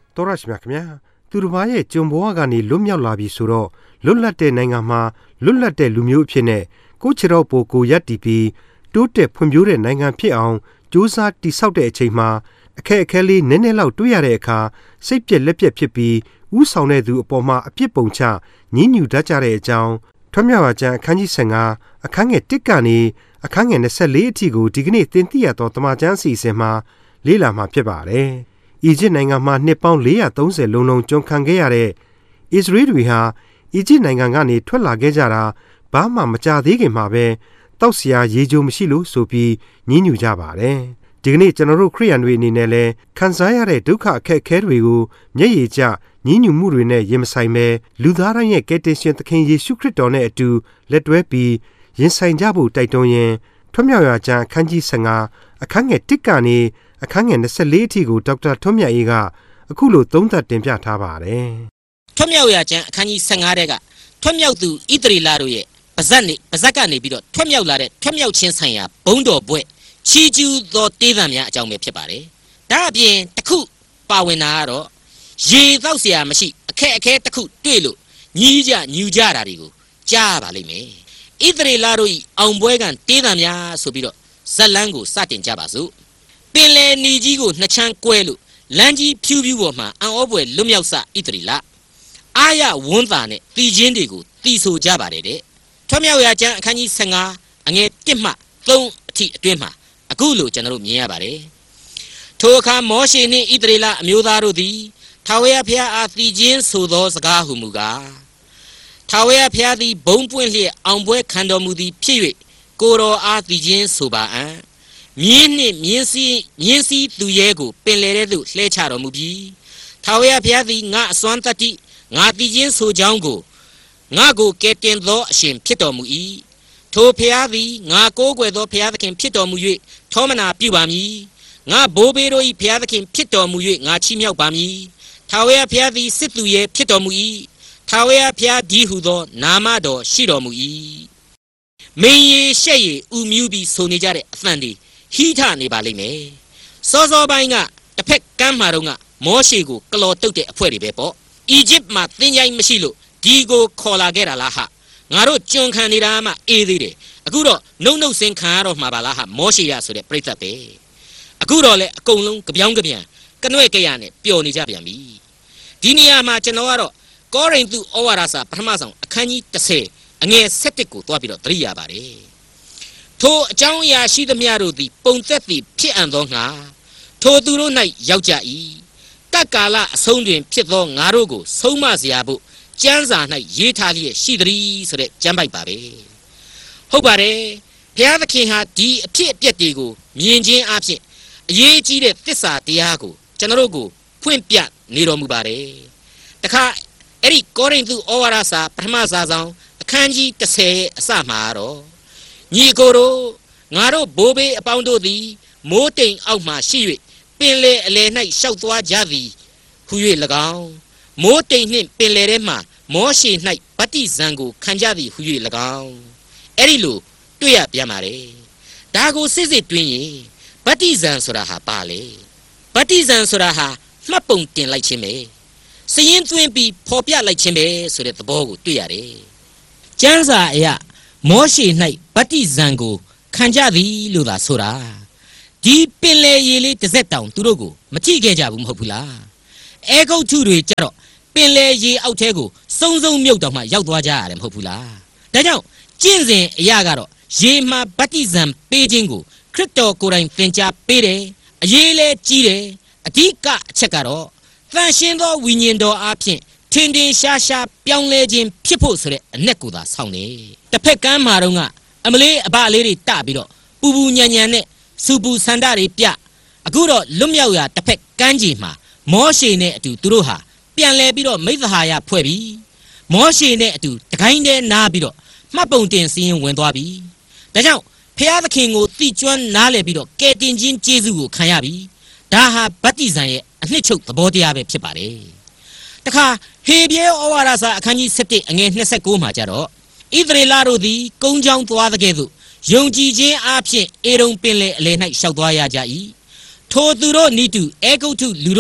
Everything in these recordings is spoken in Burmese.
တော်ရရှိမြခင်ဗျာသူတစ်ပါးရဲ့ဂျုံဘဝကနေလွတ်မြောက်လာပြီဆိုတော့လွတ်လပ်တဲ့နိုင်ငံမှာလွတ်လပ်တဲ့လူမျိုးအဖြစ်နဲ့ကိုချေတော့ပိုကိုရပ်တည်ပြီးတိုးတက်ဖွံ့ဖြိုးတဲ့နိုင်ငံဖြစ်အောင်ကြိုးစားတည်ဆောက်တဲ့အချိန်မှာအခက်အခဲလေးနည်းနည်းလောက်တွေ့ရတဲ့အခါစိတ်ပြက်လက်ပြက်ဖြစ်ပြီးဥဆောင်တဲ့သူအပေါ်မှာအပြစ်ပုံချညှဉ်းညူတတ်ကြတဲ့အကြောင်းထွတ်မြောက်ကျမ်းအခန်းကြီး15အခန်းငယ်1ကနေအခန်းငယ်24အထိကိုဒီကနေ့သင်သိရသောတမန်ကျမ်းအစီအစဉ်မှာလေ့လာမှာဖြစ်ပါတယ်။အီဂျစ်နိုင်ငံမှာနှစ်ပေါင်း430လုံးလုံးကျွန်ခံခဲ့ရတဲ့အစ္စရေးတွေဟာအီဂျစ်နိုင်ငံကနေထွက်လာခဲ့ကြတာဘာမှမကြာသေးခင်မှာပဲတောက်စရာရေကြိုမရှိလို့ဆိုပြီးညှဉ်းညူကြပါတယ်။ဒီကနေ့ကျွန်တော်တို့ခရိယန်တွေအနေနဲ့လည်းခံစားရတဲ့ဒုက္ခအခက်အခဲတွေကိုမျက်ရည်ကျညှဉ်းညူမှုတွေနဲ့ရင်မဆိုင်ပဲလူသားတိုင်းရဲ့ကယ်တင်ရှင်သခင်ယေရှုခရစ်တော်နဲ့အတူလက်တွဲပြီးရင်ဆိုင်ကြဖို့တိုက်တွန်းရင်းထွတ်မြောက်ရာကျမ်းအခန်းကြီး15အခန်းငယ်1ကနေအခန်းငယ်24အထိကိုဒေါက်တာထွတ်မြတ်အေးကအခုလိုသုံးသပ်တင်ပြထားပါတယ်။ထွတ်မြောက်ရာကျမ်းအခန်းကြီး15တဲ့ကထွတ်မြောက်သူဣသရေလတို့ရဲ့ပါဇက်ကနေပြီးတော့ထွတ်မြောက်လာတဲ့ထွတ်မြောက်ခြင်းဆိုင်ရာဘုန်းတော်ဘွဲ့ချီးကျူးသောတေးသံများအကြောင်းပဲဖြစ်ပါတယ်။ဒါအပြင်တစ်ခုပါဝင်တာကတော့ရေသောက်เสียမရှိအခက်အခဲတစ်ခုတွေ့လို့ညီးကြညူကြတာတွေကိုကြားပါလိမ့်မယ်။ဣသရေလတို့ဤအောင်ပွဲကတေးသံများဆိုပြီးတော့ဇက်လန်းကိုစတင်ကြပါစို့။ပင်လယ်နီကြီးကိုနှစ်ချမ်းကွဲလို့လမ်းကြီးဖြူးဖြူးပေါ်မှာအံ့ဩဖွယ်လွတ်မြောက်စဣသရေလအာရဝန်းတာနဲ့တီချင်းတွေကိုတီဆိုကြပါတယ်တဲ့။ထွတ်မြောက်ရာကျမ်းအခန်းကြီး15အငယ်1မှ3အထိအတွင်းမှာအခုလိုကျွန်တော်တို့မြင်ရပါတယ်။ထိုအခါမောရှေနှင့်ဣသရေလအမျိုးသားတို့သည်ထာဝရဘုရားအားတီချင်းဆိုသောစကားဟုမူကားထာဝရဘုရားသည်ဘုံပွင့်လျက်အောင်ပွဲခံတော်မူသည်ဖြစ်၍ကိုတော်အားတီချင်းဆိုပါအံ့မြင်းနှင့်မြင်းစည်းသူရဲကိုပင်လေတဲ့သို့လှဲချတော်မူပြီးထာဝရဘုရားသည်ငါအစွမ်းတတ္တိငါတီချင်းဆိုကြောင်းကိုငါကိုကယ်တင်သောအရှင်ဖြစ်တော်မူ၏ထိုဘုရားသည်ငါကိုးကွယ်သောဘုရားသခင်ဖြစ်တော်မူ၍ထောမနာပြုပါမည်ငါဘိုးဘေးတို့၏ဘုရားသခင်ဖြစ်တော်မူ၍ငါချီးမြှောက်ပါမည်ထာဝရဘုရားသည်စစ်သူရဲဖြစ်တော်မူ၏ထာဝရဘုရားဒီဟုသောနာမတော်ရှိတော်မူ၏မင်းရေရှက်ရေဥမြူးပြီးဆိုနေကြတဲ့အသံတွေဟိထနေပါလိမ့်မယ်စောစောပိုင်းကတစ်ဖက်ကမ်းမှာတော့ကမောရှေကိုကလော်တုတ်တဲ့အဖွဲ့တွေပဲပေါ့အီဂျစ်မှာသင်္ချိုင်းမရှိလို့ဒီကိုခေါ်လာခဲ့တာလားဟာငါတို့ကျွန်ခံနေတာမှအေးသေးတယ်အခုတော့နှုတ်ဆင်းခံရတော့မှာပါလားဟာမောရှေရဆိုတဲ့ပြိဿပဲအခုတော့လေအကုန်လုံးကြပြောင်းကြပြန်ကနွဲ့ကြရနဲ့ပျော်နေကြပြန်ပြီဒီနေရာမှာကျွန်တော်ကတော့ကောရိန္သုဩဝါဒစာပထမဆုံးအခန်းကြီး10အငယ်7ကိုတွားပြီးတော့သတိရပါတယ်ထိုအကြောင်းအရာရှိသမျှတို့သည်ပုံသက်သည်ဖြစ်အံ့သောငါထိုသူတို့၌ရောက်ကြ၏တက္ကာလအဆုံးတွင်ဖြစ်သောငါတို့ကိုဆုံးမเสียဖို့ကျမ်းစာ၌ရေးထားလျက်ရှိသည်ဆိုတဲ့ကျမ်းပိုက်ပါပဲဟုတ်ပါတယ်ဘုရားသခင်ဟာဒီအဖြစ်အပျက်တွေကိုမြင်ခြင်းအပြင်အရေးကြီးတဲ့သစ္စာတရားကိုကျွန်တော်တို့ကိုဖွင့်ပြနေတော်မူပါတယ်တခါအဲ့ဒီကောရိန္သုဩဝါဒစာပထမစာဆောင်အခန်းကြီး10အစမှာတော့ညီကိုတို့ငါတို့ဘိုးဘေးအပေါင်းတို့သည်မိုးတိမ်အောက်မှရှိ၍ပင်လေအလယ်၌ရှောက်သွားကြသည်ဟု၍၎င်းမိုးတိမ်နှင့်ပင်လေထဲမှမောရှေ၌ဗတ္တိဇံကိုခံကြသည်ဟု၍၎င်းအဲ့ဒီလိုတွေ့ရပြန်ပါတယ်ဒါကိုစစ်စစ်တွင်းရင်ဗတ္တိဇံဆိုတာဟာပါလေဗတ္တိဇံဆိုတာဟာမှတ်ပုံတင်လိုက်ခြင်းပဲစရင်သွင်းပြီးဖော်ပြလိုက်ခြင်းပဲဆိုတဲ့သဘောကိုတွေ့ရတယ်ကျမ်းစာအရမောရှေ၌ဗတ္တိဇံကိုခံကြသည်လို့သာဆိုတာဒီပင်လေရေလေးတစ်စက်တောင်သူတို့ကိုမကြည့်ခဲ့ကြဘူးမဟုတ်ဘူးလားအဲဂုတ်ထုတွေကြတော့ပင်လေရေအောက်ထဲကိုစုံစုံမြုပ်တောင်မှရောက်သွားကြရတယ်မဟုတ်ဘူးလားဒါကြောင့်ကျင့်စဉ်အရာကတော့ရေမှာဗတ္တိဇံပေးခြင်းကိုခရစ်တော်ကိုယ်တိုင်သင်ကြားပေးတယ်အရေးလဲကြီးတယ်အဓိကအချက်ကတော့သန့်ရှင်းသောဝိညာဉ်တော်အားဖြင့်ထင်ထင်ရှားရှားပြောင်းလဲခြင်းဖြစ်ဖို့ဆိုတဲ့အနက်ကိုသာဆောင်တယ်တစ်ဖက်ကမ်းမှာတော့ကအမလေးအဘလေးတွေတပြီးတော့ပူပူညံညံနဲ့စူပူဆန္ဒတွေပြအခုတော့လွတ်မြောက်ရာတစ်ဖက်ကမ်းခြေမှာမောရှေနဲ့အတူသူတို့ဟာပြန်လဲပြီးတော့မိသဟာယဖွဲ့ပြီးမောရှေနဲ့အတူတကိုင်းတည်းနားပြီးတော့မှတ်ပုံတင်စီရင်ဝင်သွားပြီဒါကြောင့်ဖျားသခင်ကိုသိကျွမ်းနားလည်ပြီးတော့ကယ်တင်ခြင်းကျေးဇူးကိုခံရပြီဒါဟာဗတ္တိဇံရဲ့အနှစ်ချုပ်သဘောတရားပဲဖြစ်ပါတယ်တခါဟေဘရဲဩဝါဒစာအခန်းကြီး7အငယ်29မှာကြတော့ဣသရေလတို့သည်ကုန်းချောင်းသွားတဲ့ကဲ့သို့ယုံကြည်ခြင်းအပြင်အေရုံပင်လေအလယ်၌ရှောက်သွားရကြ၏ထိုသူတို့နိတုအေဂုတ်ထုလူတို့သည်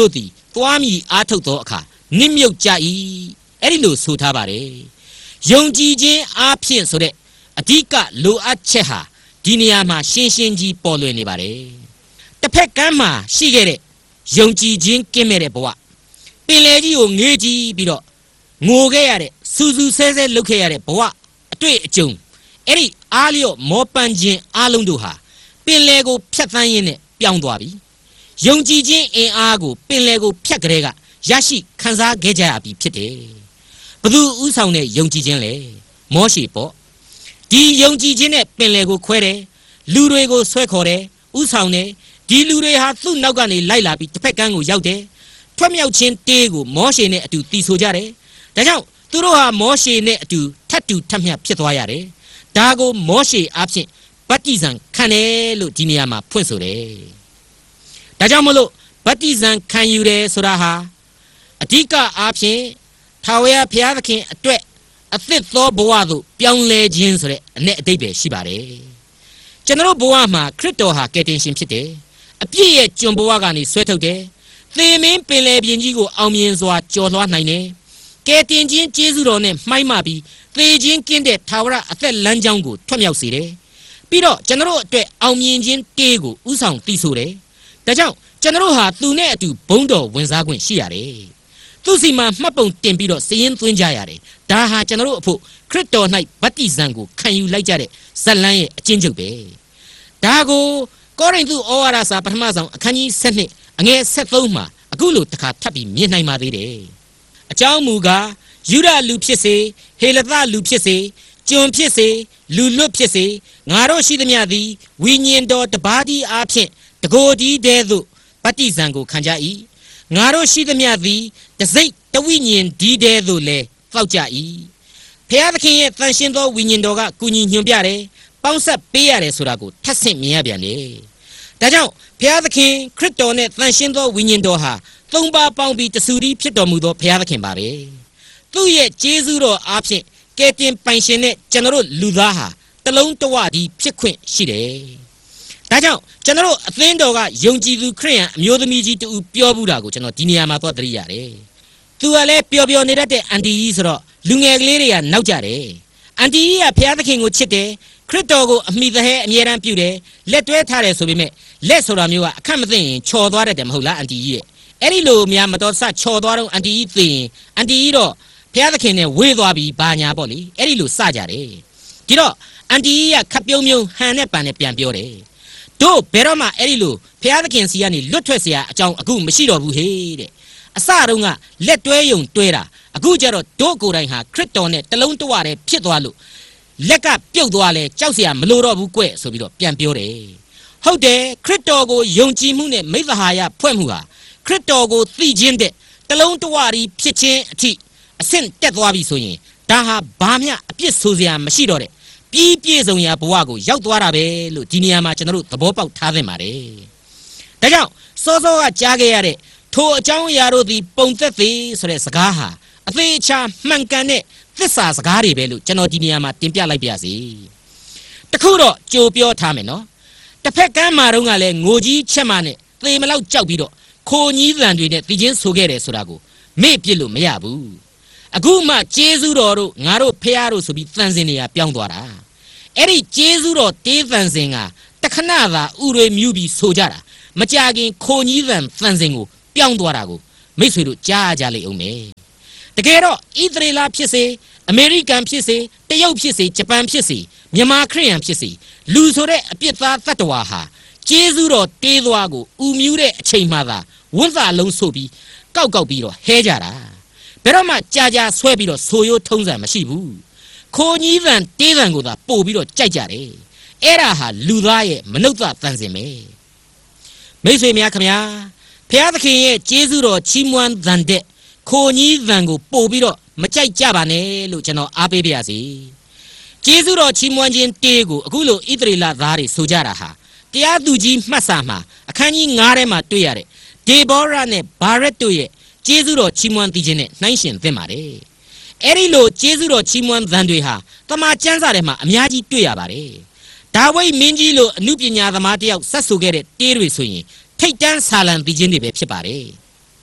သွားမီအားထုတ်သောအခါနစ်မြုပ်ကြ၏အဲ့ဒီလိုဆိုထားပါတယ်ယုံကြည်ခြင်းအားဖြင့်ဆိုတဲ့အဓိကလိုအပ်ချက်ဟာဒီနေရာမှာရှင်းရှင်းကြီးပေါ်လွင်နေပါတယ်တစ်ဖက်ကမ်းမှာရှိခဲ့တဲ့ယုံကြည်ခြင်းကင်းမဲ့တဲ့ဘဝပင်လယ်ကြီးကိုငေးကြည့်ပြီးတော့ငိုခဲ့ရတဲ့စူးစူးဆဲဆဲလုပ်ခဲ့ရတဲ့ဘဝအတွေ့အကြုံအဲ့ဒီအားလျော့မောပန်းခြင်းအားလုံးတို့ဟာပင်လယ်ကိုဖြတ်သန်းရင်းနဲ့ပြောင်းသွားပြီယုံကြည်ခြင်းအင်အားကိုပင်လယ်ကိုဖြတ်ကြတဲ့ကရရှိခံစားခဲ့ကြရပြီဖြစ်တယ်ဘသူဥဆောင်တဲ့ယုံကြည်ခြင်းလဲမောရှေပေါ့ဒီယုံကြည်ခြင်းနဲ့ပင်လယ်ကိုခွဲတယ်လူတွေကိုဆွဲခေါ်တယ်ဥဆောင်တယ်ဒီလူတွေဟာသူ့နောက်ကနေလိုက်လာပြီးတစ်ဖက်ကမ်းကိုရောက်တယ်ထွတ်မြောက်ခြင်းတေးကိုမောရှေနဲ့အတူတီဆိုကြတယ်ဒါကြောင့်သူတို့ဟာမောရှေနဲ့အတူထပ်တူထပ်မျှဖြစ်သွားရတယ်ဒါကိုမောရှေအဖြစ်ဗတ္တိဇံခံတယ်လို့ဒီနေရာမှာဖွင့်ဆိုတယ်ဒါကြောင့်မလို့ဗတ္တိဇံခံယူတယ်ဆိုတာဟာအဓိကအားဖြင့်ထာဝရဘုရားသခင်အတွက်အသစ်သောဘဝသို့ပြောင်းလဲခြင်းဆိုတဲ့အ내အတိတ်ပဲရှိပါတယ်ကျွန်တော်ဘဝမှာခရစ်တော်ဟာကယ်တင်ရှင်ဖြစ်တယ်အပြည့်ရဲ့ကျွန်ဘဝကနေဆွဲထုတ်တယ်သေမင်းပင်လယ်ပြင်ကြီးကိုအောင်မြင်စွာကျော်လွှားနိုင်တယ်ကယ်တင်ခြင်းကျေးဇူးတော်နဲ့မှိုင်းမပြီးသေခြင်းကင်းတဲ့ထာဝရအသက်လမ်းကြောင်းကိုထွတ်မြောက်စေတယ်ပြီးတော့ကျွန်တော်အတွက်အောင်မြင်ခြင်းတေးကိုဥဆောင်တည်ဆိုတယ်ဒါကြောင့်ကျွန်တော်ဟာသူနဲ့အတူဘုန်းတော်ဝင်စားခွင့်ရှိရတယ်သူစီမှာမှတ်ပုံတင်ပြီးတော့စည်ရင်သွင်းကြရတယ်ဒါဟာကျွန်တော်အဖို့ခရစ်တော်၌ဗတ္တိဇံကိုခံယူလိုက်ကြတဲ့ဇလန်းရဲ့အကျဉ်းချုပ်ပဲဒါကိုကောရိန္သုဩဝါဒစာပထမဆုံးအခန်းကြီး7အငယ်73မှာအခုလိုတစ်ခါထပ်ပြီးမြင်နိုင်ပါသေးတယ်အကြောင်းမူကားယူဒလူဖြစ်စေဟေလသလူဖြစ်စေကျွန်ဖြစ်စေလူလွတ်ဖြစ်စေငါတို့ရှိသမျှသည်ဝိညာဉ်တော်တပါးတည်းအားဖြင့်တကိုယ်တည်းတည်းသို့ဗတ္တိဇံကိုခံကြ၏ငါတို့ရှိသမျှသည်တစိတ်တဝိညာဉ်ဒီတဲသို့လဲတောက်ကြ၏ဖျားသခင်ရဲ့တန်ရှင်းသောဝိညာဉ်တော်ကကုညီညွှန်ပြတယ်ပေါင်းဆက်ပေးရတယ်ဆိုတာကိုထပ်ဆင့်မြင်ရပြန်လေဒါကြောင့်ဖျားသခင်ခရစ်တော်နဲ့တန်ရှင်းသောဝိညာဉ်တော်ဟာသုံးပါးပေါင်းပြီးတဆူတည်းဖြစ်တော်မူသောဖျားသခင်ပါပဲသူ့ရဲ့ကျေးဇူးတော်အားဖြင့်ကယ်တင်ပိုင်ရှင်တဲ့ကျွန်တော်တို့လူသားဟာတလုံးတဝဒီဖြစ်ခွင့်ရှိတယ်ဒါကြောင့်ကျွန်တော်အသင်းတော်ကယုံကြည်သူခရစ်ယာန်အမျိုးသမီးကြီးတူပြောဘူးတာကိုကျွန်တော်ဒီနေရာမှာသွားသတိရတယ်သူကလည်းပျော်ပျော်နေတတ်တဲ့အန်တီကြီးဆိုတော့လူငယ်ကလေးတွေကနောက်ကြတယ်အန်တီကြီးကဘုရားသခင်ကိုချစ်တယ်ခရစ်တော်ကိုအမိသဟဲအမြဲတမ်းပြုတယ်လက်တွဲထားတယ်ဆိုပေမဲ့လက်ဆိုတာမျိုးကအခက်မသိရင်ချော်သွားတတ်တယ်မဟုတ်လားအန်တီကြီးရဲ့အဲ့ဒီလိုများမတော်ဆချော်သွားတော့အန်တီကြီးသိရင်အန်တီကြီးတော့ဘုရားသခင်နဲ့ဝေးသွားပြီးဘာညာပေါ့လေအဲ့ဒီလိုစကြတယ်ဒီတော့အန်တီကြီးကခပ်ပြုံးပြုံးဟန်နဲ့ပန်နဲ့ပြန်ပြောတယ်တို့ဘယ်တော့မှအဲ့ဒီလိုဘုရားသခင်စီကနေလွတ်ထွက်เสียအကြောင်းအခုမရှိတော့ဘူးဟေးတဲ့အစတုန်းကလက်တွဲယုံတွဲတာအခုကျတော့တို့ကိုယ်တိုင်ဟာခရစ်တော်နဲ့တလုံးတဝတည်းဖြစ်သွားလို့လက်ကပြုတ်သွားလဲကြောက်เสียမလိုတော့ဘူးကွဆိုပြီးတော့ပြန်ပြောတယ်ဟုတ်တယ်ခရစ်တော်ကိုယုံကြည်မှုနဲ့မိသဟာယဖွဲ့မှုဟာခရစ်တော်ကိုသိခြင်းတဲ့တလုံးတဝတည်းဖြစ်ခြင်းအထိအဆင့်တက်သွားပြီဆိုရင်ဒါဟာဘာမှအပြစ်ဆိုစရာမရှိတော့တဲ့ပြီးပြည့်စုံရာဘဝကိုရောက်သွားတာပဲလို့ဒီနေရာမှာကျွန်တော်တို့သဘောပေါက်ထားသင့်ပါတယ်ဒါကြောင့်စောစောကကြားခဲ့ရတဲ့ထိုအကြောင်းအရာတို့သည်ပုံသက်သည်ဆိုတဲ့စကားဟာအသေးချာမှန်ကန်တဲ့သစ္စာစကားတွေပဲလို့ကျွန်တော်ဒီနေရာမှာတင်ပြလိုက်ပါစီတခုတော့ကြိုပြောထားမယ်နော်တစ်ဖက်ကမ်းမှာတော့ကလည်းငိုကြီးချက်မနဲ့သေမလောက်ကြောက်ပြီးတော့ခိုးကြီးသံတွေနဲ့တည်ချင်းဆိုခဲ့တယ်ဆိုတာကိုမေ့ပြစ်လို့မရဘူးအခုမှကျေးဇူးတော်တို့ငါတို့ဖះတို့ဆိုပြီးသံစင်နေရပြောင်းသွားတာအဲ့ဒီကျေးဇူးတော်တေးသံစင်ကတခဏသာဥတွေမြူပြီးဆိုကြတာမကြခင်ခိုကြီးသံစင်ကိုပြောင်းသွားတာကိုမိတ်ဆွေတို့ကြားကြလိမ့်အောင်မယ်တကယ်တော့ဣသရေလဖြစ်စေအမေရိကန်ဖြစ်စေတရုတ်ဖြစ်စေဂျပန်ဖြစ်စေမြန်မာခရစ်ယာန်ဖြစ်စေလူဆိုတဲ့အပြစ်သားတ attva ဟာကျေးဇူးတော်တေးသွားကိုဥမြူးတဲ့အချိန်မှသာဝန်စာလုံးဆိုပြီးကောက်ပြီးတော့ဟဲကြတာဘယ်တော့မှကြာဆွဲပြီးတော့ဆိုရိုးထုံးစံမရှိဘူးခိုးကြီးသံတေးသံကိုသာပို့ပြီးတော့ကြိုက်ကြတယ်အဲ့ဒါဟာလူသားရဲ့မနုဿသံစင်ပဲမိတ်ဆွေများခင်ဗျာဖျားသခင်ရဲ့ကျေးဇူးတော်ချီးမွမ်းသံတဲ့ခိုးကြီးသံကိုပို့ပြီးတော့မကြိုက်ကြပါနဲ့လို့ကျွန်တော်အားပေးပါရစေကျေးဇူးတော်ချီးမွမ်းခြင်းတေးကိုအခုလိုဣသရေလသားတွေဆိုကြတာဟာတရားသူကြီးမှတ်စာမှာအခန်းကြီး9ထဲမှာတွေ့ရတဲ့ဒေဘောရနဲ့ဘာရက်တို့ရဲ့ကျေးဇူးတော်ချီးမွမ်းသိခြင်းနဲ့နှိုင်းယှဉ်သင့်ပါတယ်အဲ့ဒီလိုကျေးဇူးတော်ချီးမွမ်းသံတွေဟာတမန်ကျမ်းစာထဲမှာအများကြီးတွေ့ရပါတယ်ဒါဝိဒ်မင်းကြီးလိုအမှုပညာသမားတယောက်ဆက်ဆိုခဲ့တဲ့တေးတွေဆိုရင်ထိတ်တန်းဆာလံသိခြင်းတွေပဲဖြစ်ပါတယ်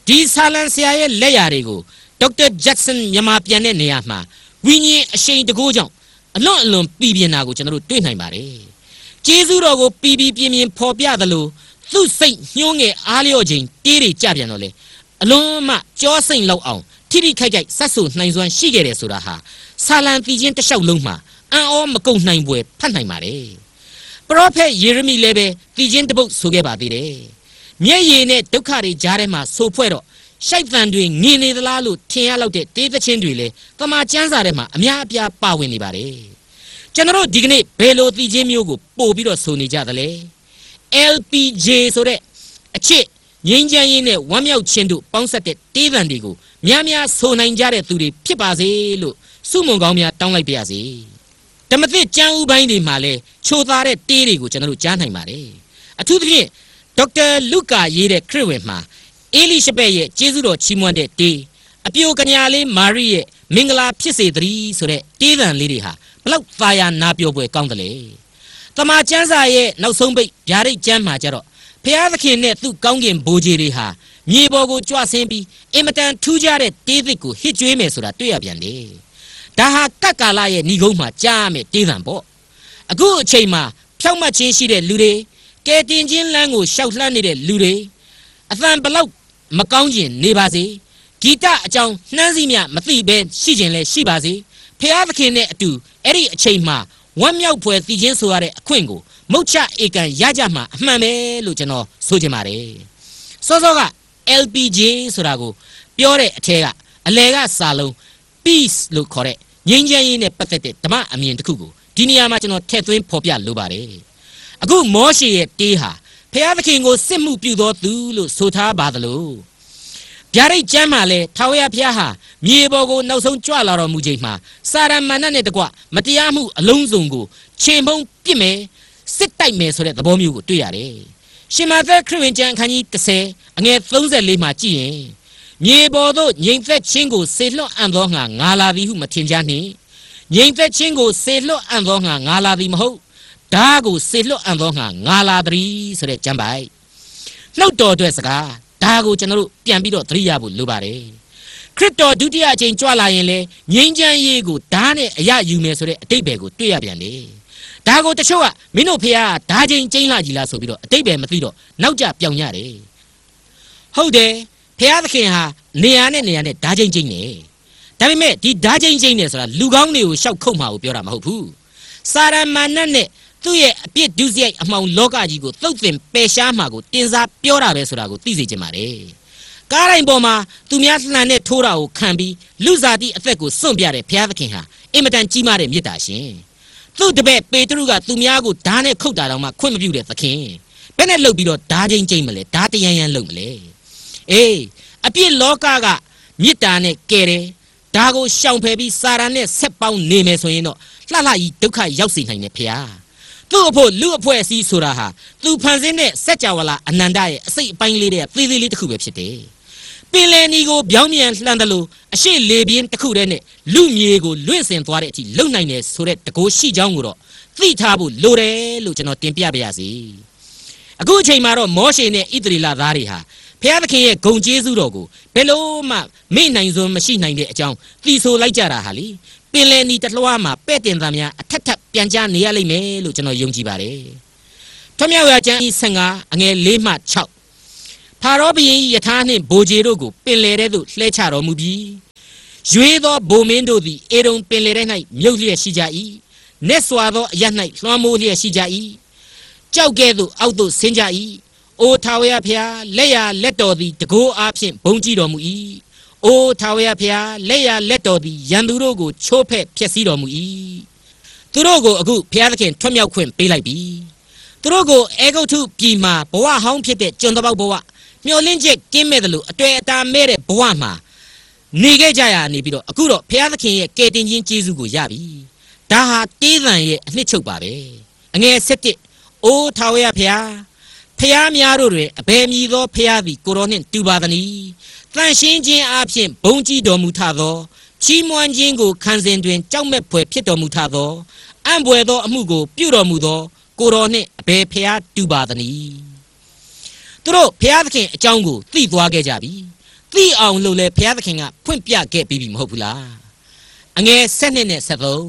ဒီဆာလန်ဆရာရဲ့လက်ရာတွေကိုဒေါက်တာဂျက်ဆန်မြန်မာပြန်တဲ့နေရာမှာဝိညာဉ်အရှိန်တကိုးကြောင့်အလွန်ပြည်ပြင်းတာကိုကျွန်တော်တို့တွေ့နိုင်ပါတယ်ကျေးဇူးတော်ကိုပြင်းပြင်းဖော်ပြသလိုသူ့စိတ်ညှိုးငယ်အားလျော့ခြင်းတေးတွေကြပြန်တော့လေအလွန်မှကြောစိတ်လောက်အောင်ထိထိခိုက်ဆက်ဆူနိုင်စွမ်းရှိခဲ့တယ်ဆိုတာဟာဆာလံတီချင်းတစ်လျှောက်လုံးမှာအံ့ဩမကုန်နိုင်ပွဲဖတ်နိုင်ပါတယ်ပရောဖက်ယေရမိလည်းပဲတီချင်းတပုတ်ဆိုခဲ့ပါသေးတယ်မျက်ရည်နဲ့ဒုက္ခတွေကြားထဲမှာဆိုဖွဲ့တော့ရှိုက်တန်တွေငင်နေသလားလို့ထင်ရလောက်တဲ့တေးသချင်းတွေလည်းတမန်ကျမ်းစာထဲမှာအများအပြားပါဝင်နေပါတယ်ကျွန်တော်ဒီကနေ့ဘယ်လိုတီချင်းမျိုးကိုပို့ပြီးတော့ဆိုနေကြသလဲ LPJ ဆိုတဲ့အချစ်ငင်းချမ်းရင်းနဲ့ဝမ်းမြောက်ခြင်းတို့ပေါင်းဆက်တဲ့တေးသံတွေကိုများများဆိုနိုင်ကြတဲ့သူတွေဖြစ်ပါစေလို့စုမုံကောင်းများတောင်းလိုက်ပါရစေဓမ္မသစ်ကျမ်းဥပိုင်းတွေမှာလည်းချိုသားတဲ့တေးတွေကိုကျွန်တော်တို့ကြားနိုင်ပါတယ်အထူးသဖြင့်ဒေါက်တာလုကာရေးတဲ့ခရစ်ဝင်မှာအေလိရှဘက်ရဲ့ကျေးဇူးတော်ချီးမွမ်းတဲ့တေးအပြိုကညာလေးမာရိရဲ့မင်္ဂလာဖြစ်စေတည်းဆိုတဲ့တေးသံလေးတွေဟာဘလောက်သာယာနာပြောပွဲကောင်းတယ်လေတမန်ကျမ်းစာရဲ့နောက်ဆုံးပိတ်ဗျာဒိတ်ကျမ်းမှာကြတော့ဖျားသခင်နဲ့သူ့ကောင်းကင်ဘိုးကြီးတွေဟာမြေပေါ်ကိုကြွဆင်းပြီးအင်မတန်ထူးခြားတဲ့တေးသစ်ကိုဟစ်ကြွေးမယ်ဆိုတာတွေ့ရပြန်တယ်ဒါဟာကတ်ကာလရဲ့ဏီကုန်းမှာကြားရမယ်တေးသံပေါ့အခုအချိန်မှာဖြောက်မှတ်ခြင်းရှိတဲ့လူတွေကဲတင်ချင်းလမ်းကိုရှောက်လှမ်းနေတဲ့လူတွေအသံဘလောက်မကောင်းကျင်နေပါစေဂီတအကြောင်းနှမ်းစီးမြမသိပဲရှိခြင်းလည်းရှိပါစေဖျားသခင်နဲ့အတူအဲ့ဒီအချိန်မှာဝမ်းမြောက်ဖွယ်သိချင်းဆိုရတဲ့အခွင့်ကိုမုတ်ချဧကန်ရကြမှာအမှန်ပဲလို့ကျွန်တော်ဆိုချင်ပါတယ်စောစောက LPJ ဆိုတာကိုပြောတဲ့အထက်ကအလယ်ကစာလုံး peace လို့ခေါ်တဲ့ငြိမ်းချမ်းရေးနဲ့ပတ်သက်တဲ့ဓမ္မအမြင်တစ်ခုကိုဒီနေရာမှာကျွန်တော်ထည့်သွင်းဖော်ပြလိုပါတယ်အခုမောရှေရဲ့တေးဟာဖျားသခင်ကိုစစ်မှုပြုတော်သူလို့ဆိုထားပါသလိုဗျာဒိတ်ကျမ်းမှာလဲထာဝရဘုရားဟာမြေပေါ်ကိုနောက်ဆုံးကြွလာတော်မူချိန်မှာစာရမဏတ်နဲ့တကွမတရားမှုအလုံးစုံကိုချေမှုန်းပစ်မယ်စစ်တိုက်မယ်ဆိုတဲ့သဘောမျိုးကိုတွေ့ရတယ်ရှင်မာသက်ခရစ်ဝင်ကျမ်းအခန်းကြီး30အငယ်34မှာကြည့်ရင်မြေပေါ်သို့ငြိမ်သက်ခြင်းကိုဆေလွတ်အံ့သောငါလာသည်ဟုမထင်ကြနှင့်ငြိမ်သက်ခြင်းကိုဆေလွတ်အံ့သောငါလာသည်မဟုတ်ဓာကိုဆေလွတ်အံ့သောငါလာသည်ဆိုတဲ့ကျမ်းပိုက်နှုတ်တော်အတွက်စကားဒါကိုကျွန်တော်တို့ပြန်ပြီးတော့သတိရဖို့လိုပါတယ်ခရစ်တော်ဒုတိယအချိန်ကြွလာရင်လေငြိမ်းချမ်းရေးကိုဓာနဲ့အရယူမယ်ဆိုတဲ့အတိတ်ပဲကိုတွေ့ရပြန်တယ်ဒါကိုတချို့ကမင်းတို့ဖေကဓာချင်းကျင်းလာကြည်လားဆိုပြီးတော့အတိတ်ပဲမသိတော့နောက်ကျပြောင်ရတယ်ဟုတ်တယ်ဖျားသခင်ဟာနေရာနဲ့ဓာချင်းကျင်းနေဒါပေမဲ့ဒီဓာချင်းကျင်းနေဆိုတာလူကောင်းတွေကိုရှောက်ခုတ်မှာကိုပြောတာမဟုတ်ဘူးစာရမဏတ်နဲ့သူ့ရဲ့အပြစ်ဒုစရိုက်အမှောင်လောကကြီးကိုသုတ်သင်ပယ်ရှားမှာကိုတင်စားပြောတာပဲဆိုတာကိုသိစေချင်ပါတယ်ကားတိုင်းပေါ်မှာသူများလှန်နဲ့ထိုးတာကိုခံပြီးလူစားတိအသက်ကိုစွန့်ပြတဲ့ဘုရားသခင်ဟာအင်မတန်ကြီးမားတဲ့မြတ်တာရှင်သူ့တပည့်ပေတရုကသူများကိုဓာနဲ့ခုတ်တာတောင်မှခွင့်မပြုတဲ့သခင်ဘယ်နဲ့လှုပ်ပြီးတော့ဓာချင်းကျိမ့်မလဲဓာတရန်ရန်လှုပ်မလဲအေးအပြစ်လောကကမြတ်တာနဲ့ကဲတယ်ဓာကိုရှောင်ဖယ်ပြီးစာရန်နဲ့ဆက်ပေါင်းနေမယ်ဆိုရင်တော့လှလှကြီးဒုက္ခရောက်စေနိုင်တယ်ဖေဟာသူ့အဖို့လူအဖွဲ့အစည်းဆိုတာဟာသူဖန်ဆင်းတဲ့စัจ java လာအနန္တရဲ့အစိတ်အပိုင်းလေးတဲ့သေးသေးလေးတစ်ခုပဲဖြစ်တယ်ပင်လယ်နီကိုပြောင်းပြန်လှန်တယ်လို့အရှိလေပြင်းတစ်ခုတည်းနဲ့လူမြေကိုလွင့်စင်သွားတဲ့အထိလုံနိုင်တယ်ဆိုတဲ့တကိုးရှိချောင်းကိုတော့သိထားဖို့လိုတယ်လို့ကျွန်တော်တင်ပြပါရစေအခုအချိန်မှာတော့မောရှေနဲ့ဣသရေလသားတွေဟာဖျားသခင်ရဲ့ဂုဏ်ကျေးဇူးတော်ကိုဘယ်လို့မှမေ့နိုင်စွမ်းမရှိနိုင်တဲ့အကြောင်းသိဆိုလိုက်ကြတာဟာလေပင်လယ်နီတလွှားမှာပဲ့တင်သားများအထက်ထပ်ပြန်ကြားနေရလိမ့်မယ်လို့ကျွန်တော်ယုံကြည်ပါတယ်။ထွမြောက်ရာကျမ်း15အငယ်4မှ6ဖာရောဘုရင်ယထာနှင့်ဗိုလ်ခြေတို့ကိုပင်လယ်ထဲသို့လှဲချတော်မူပြီးရွေသောဗိုလ်မင်းတို့သည်အေဒုံပင်လယ်ထဲ၌မြုပ်လျက်ရှိကြ၏။နက်စွာသောအရ၌လွှမ်းမိုးလျက်ရှိကြ၏။ကြောက်ကဲ့သို့အောက်သို့ဆင်းကြ၏။အိုထာဝရဘုရားလက်ရလက်တော်သည်တကိုးအားဖြင့်ဘုန်းကြီးတော်မူ၏။အိုထာဝရဘုရားလက်ရလက်တော်သည်ရန်သူတို့ကိုချိုးဖဲ့ဖျက်ဆီးတော်မူ၏သူတို့ကိုအခုဘုရားသခင်ထွတ်မြောက်ခွင့်ပေးလိုက်ပြီသူတို့ကိုအေဂုတ်ထုပြည်မှာဘဝဟောင်းဖြစ်တဲ့ကျွန်တော်ဘဝမျောလင်းချက်ကင်းမဲ့တယ်လို့အတွေ့အတာမဲ့တဲ့ဘဝမှာနေခဲ့ကြရနေပြီးတော့အခုတော့ဘုရားသခင်ရဲ့ကယ်တင်ခြင်းကျေးဇူးကိုရပြီဒါဟာတေးသံရဲ့အနှစ်ချုပ်ပါပဲအငယ်7အိုထာဝရဘုရားဖျားများတို့တွင်အဘယ်မည်သောဖျားသည်ကိုတော်နှင့်တူပါသနည်းတန်ရှင်းခြင်းအပြင်ဘုံကြီးတော်မူထသောချီးမွမ်းခြင်းကိုခံစဉ်တွင်ကြောက်မဲ့ဖွယ်ဖြစ်တော်မူထသောအံ့ဘွယ်သောအမှုကိုပြုတော်မူသောကိုတော်နှင့်အဘယ်ဖျားတူပါသနည်းသူတို့ဖျားသခင်အကြောင်းကိုသိသွားခဲ့ကြပြီသိအောင်လို့လေဘုရားသခင်ကဖွင့်ပြခဲ့ပြီးပြီမဟုတ်ဘူးလားအငယ်7နဲ့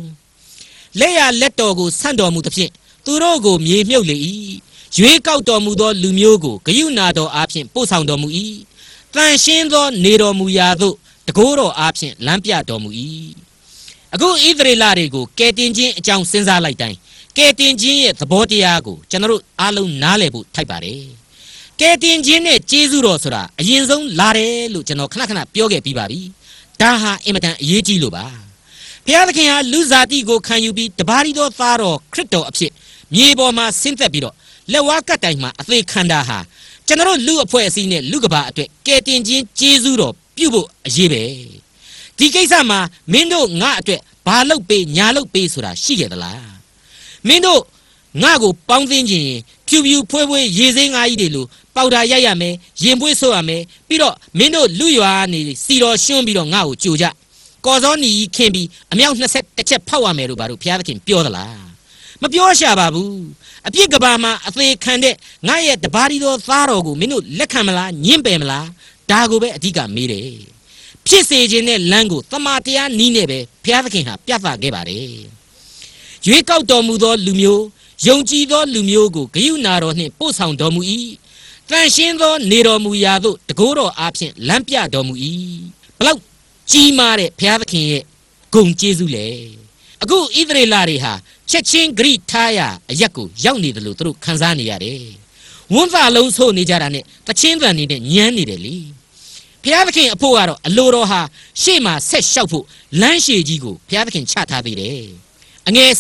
73လက်ရလက်တော်ကိုဆန့်တော်မူသဖြင့်သူတို့ကိုမြေမြုပ်လေ၏ရွေးကောက်တော်မူသောလူမျိုးကိုဂယုဏတော်အားဖြင့်ပို့ဆောင်တော်မူ၏တန်ရှင်းသောနေတော်မူရာသို့တကိုးတော်အားဖြင့်လမ်းပြတော်မူ၏အခုဣသရေလတွေကိုကယ်တင်ခြင်းအကြောင်းစဉ်းစားလိုက်တိုင်းကယ်တင်ခြင်းရဲ့သဘောတရားကိုကျွန်တော်တို့အားလုံးနားလည်ဖို့ထိုက်ပါတယ်ကယ်တင်ခြင်းနဲ့ကျေးဇူးတော်ဆိုတာအရင်ဆုံးလာတယ်လို့ကျွန်တော်ခဏခဏပြောခဲ့ပြီးပါပြီဒါဟာအင်မတန်အရေးကြီးလို့ပါဘုရားသခင်ဟာလူစားတိကိုခံယူပြီးတပါးရီတော်သားတော်ခရစ်တော်အဖြစ်မြေပေါ်မှာဆင်းသက်ပြီးတော့လက်ဝါးကပ်တိုင်မှာအသေးခံတာဟာကျွန်တော်လူအဖွဲ့အစည်းနဲ့လူကဘာအတွက်ကယ်တင်ခြင်းကျေးဇူးတော်ပြုဖို့အရေးပဲဒီကိစ္စမှာမင်းတို့ငါအတွက်ဘာလုပ်ပေးညာလုပ်ပေးဆိုတာရှိခဲ့သလားမင်းတို့ငါကိုပေါင်းသိခြင်းဖြူဖြူဖွေးဖွေးရေစိမ်းငါးကြီးတွေလိုပေါက်တာရိုက်ရမယ်ရင်ပွေးဆို့ရမယ်ပြီးတော့မင်းတို့လူရွာနေစီတော်ရှွန်းပြီးတော့ငါ့ကိုကြိုကြကော်စောနီခင်းပြီးအမြောက်20တစ်ချက်ဖောက်ရမယ်လို့ဘာလို့ဘုရားသခင်ပြောသလားမပြောရှာပါဘူးအပြစ်ကဘာမှာအသေးခံတဲ့ငါရဲ့တပါးရီတော်သားတော်ကိုမင်းတို့လက်ခံမလားညှင်းပယ်မလားဒါကိုပဲအဓိကမေးတယ်ဖြစ်စေခြင်းနဲ့လမ်းကိုသမာတရားနီးနဲ့ပဲဘုရားသခင်ဟာပြသခဲ့ပါတယ်ရွေးကောက်တော်မူသောလူမျိုးယုံကြည်သောလူမျိုးကိုဂယုဏတော်နှင့်ပို့ဆောင်တော်မူ၏တန်ရှင်းသောနေတော်မူရာသို့တကိုးတော်အားဖြင့်လမ်းပြတော်မူ၏ဘလောက်ကြီးမားတဲ့ဘုရားသခင်ရဲ့ဂုဏ်ကျေးဇူးလေအခုဣသရေလတွေဟာချက်ချင်းဂရိထားရအရက်ကိုရောက်နေတယ်လို့သူတို့ခံစားနေရတယ်ဝန်းသာလုံးဆိုးနေကြတာနဲ့တချင်းတန်နေတဲ့ညမ်းနေတယ်လေဘုရားသခင်အဖို့ကတော့အလိုတော်ဟာရှေ့မှာဆက်လျှောက်ဖို့လမ်းရှည်ကြီးကိုဘုရားသခင်ချထားသေးတယ်အငယ်